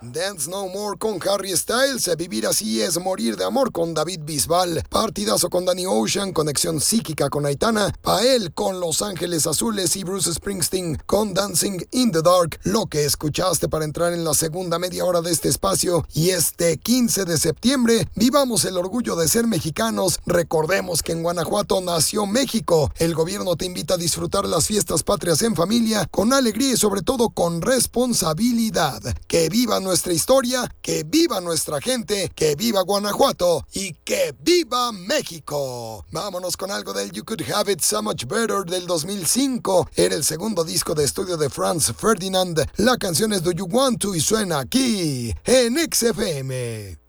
Dance No More con Harry Styles, Vivir Así Es Morir de Amor con David Bisbal, Partidazo con Danny Ocean, Conexión Psíquica con Aitana, Pael con Los Ángeles Azules y Bruce Springsteen con Dancing in the Dark, lo que escuchaste para entrar en la segunda media hora de este espacio. Y este 15 de septiembre, vivamos el orgullo de ser mexicanos, recordemos que en Guanajuato nació México. El gobierno te invita a disfrutar las fiestas patrias en familia, con alegría y sobre todo con responsabilidad. Que viva nuestra historia, que viva nuestra gente, que viva Guanajuato y que viva México. Vámonos con algo del You Could Have It So Much Better del 2005. Era el segundo disco de estudio de Franz Ferdinand. La canción es Do You Want To y suena aquí en XFM.